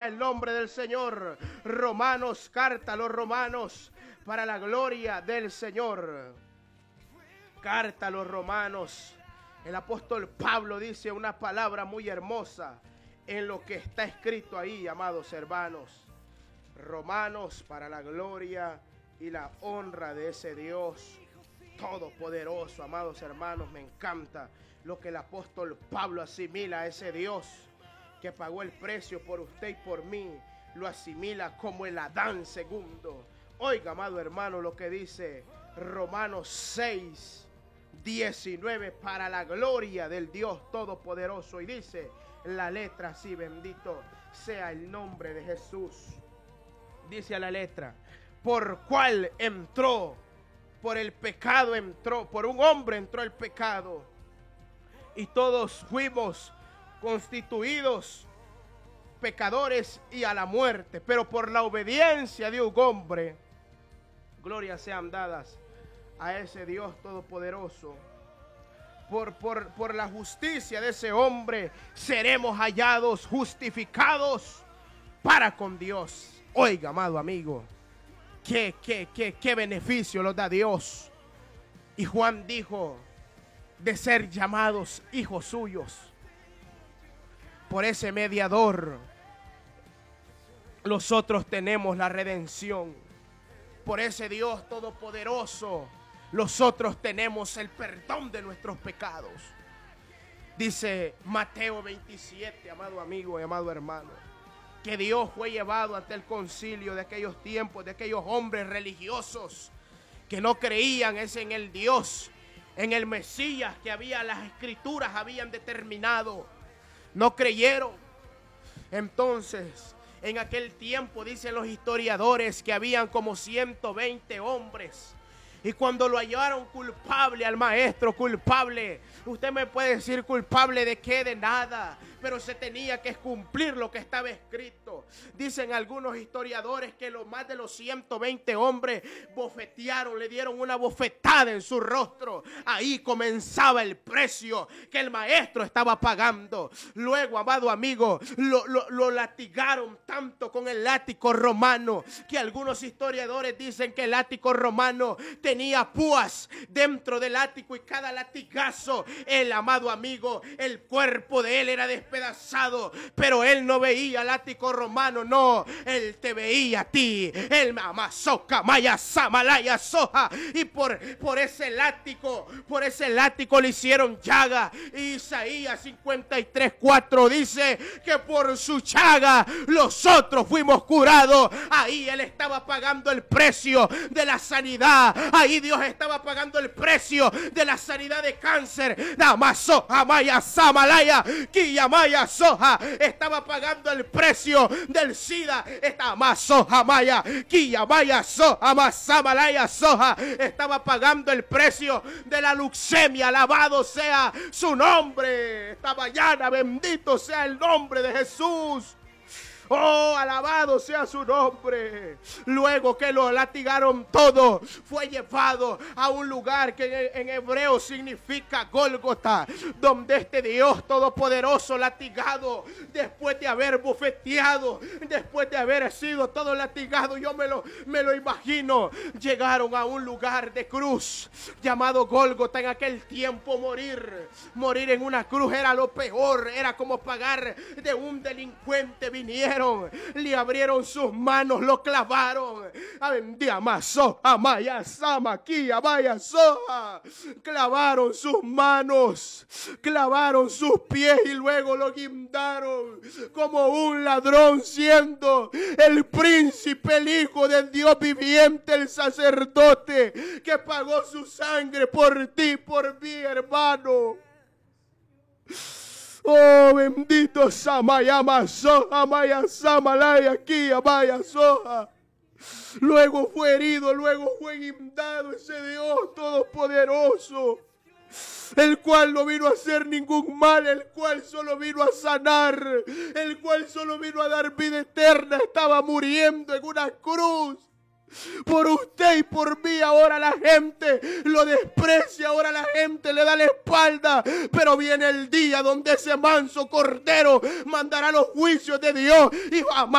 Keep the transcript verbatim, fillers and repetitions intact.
el nombre del Señor. Romanos, carta a los romanos, para la gloria del Señor. Carta a los romanos. El apóstol Pablo dice una palabra muy hermosa en lo que está escrito ahí, amados hermanos. Romanos, para la gloria y la honra de ese Dios todopoderoso, amados hermanos. Me encanta lo que el apóstol Pablo asimila a ese Dios que pagó el precio por usted y por mí. Lo asimila como el Adán segundo. Oiga, amado hermano, lo que dice Romanos seis, diecinueve, para la gloria del Dios todopoderoso. Y dice la letra así: bendito sea el nombre de Jesús. Dice a la letra: por cual entró, por el pecado entró, por un hombre entró el pecado, y todos fuimos constituidos pecadores y a la muerte. Pero por la obediencia de un hombre, glorias sean dadas a ese Dios todopoderoso. Por, por, por la justicia de ese hombre seremos hallados justificados para con Dios. Oiga, amado amigo, qué, qué, qué, qué beneficio nos da Dios. Y Juan dijo de ser llamados hijos suyos. Por ese mediador nosotros tenemos la redención. Por ese Dios todopoderoso nosotros tenemos el perdón de nuestros pecados. Dice Mateo veintisiete, amado amigo y amado hermano, que Dios fue llevado ante el concilio de aquellos tiempos, de aquellos hombres religiosos que no creían es en el Dios, en el Mesías que había, las escrituras habían determinado. No creyeron. Entonces, en aquel tiempo dicen los historiadores que habían como ciento veinte hombres. Y cuando lo hallaron culpable al maestro, culpable, usted me puede decir culpable de qué, de nada, pero se tenía que cumplir lo que estaba escrito. Dicen algunos historiadores que los más de los ciento veinte hombres bofetearon, le dieron una bofetada en su rostro. Ahí comenzaba el precio que el maestro estaba pagando. Luego, amado amigo, lo, lo, lo latigaron tanto con el látigo romano que algunos historiadores dicen que el látigo romano tenía púas dentro del látigo, y cada latigazo, el amado amigo, el cuerpo de él era despedazado, pero él no veía látigo romano, no, él te veía a ti, el mamazoca, maya, samalaya, soja, y por, por ese látigo, por ese látigo le hicieron llaga. Isaías cincuenta y tres, cuatro dice que por su llaga nosotros fuimos curados. Ahí él estaba pagando el precio de la sanidad. Ahí Dios estaba pagando el precio de la sanidad de cáncer. Damaso, Amaya, Samalaya, Kiyamaya, Soja. Estaba pagando el precio del SIDA. Damaso, Amaya, Kiyamaya, Soja, Samalaya, Soja. Estaba pagando el precio de la leucemia. Alabado sea su nombre. Esta mañana, bendito sea el nombre de Jesús. Oh, alabado sea su nombre. Luego que lo latigaron todo, fue llevado a un lugar que en hebreo significa Gólgota, donde este Dios todopoderoso latigado, después de haber bofeteado, después de haber sido todo latigado, yo me lo, me lo imagino, llegaron a un lugar de cruz llamado Gólgota. En aquel tiempo morir, morir en una cruz era lo peor, era como pagar de un delincuente. Vinieron, le abrieron sus manos, lo clavaron. Clavaron sus manos, clavaron sus pies y luego lo guindaron como un ladrón, siendo el príncipe, el hijo del Dios viviente, el sacerdote que pagó su sangre por ti, por mí, hermano. Oh, bendito Samayama Soja, Maya Samalaya, aquí, Amaya Soja. Luego fue herido, luego fue guindado ese Dios todopoderoso, el cual no vino a hacer ningún mal, el cual solo vino a sanar, el cual solo vino a dar vida eterna. Estaba muriendo en una cruz por usted y por mí. Ahora la gente lo desprecia, ahora la gente le da la espalda, pero viene el día donde ese manso cordero mandará los juicios de Dios y jamás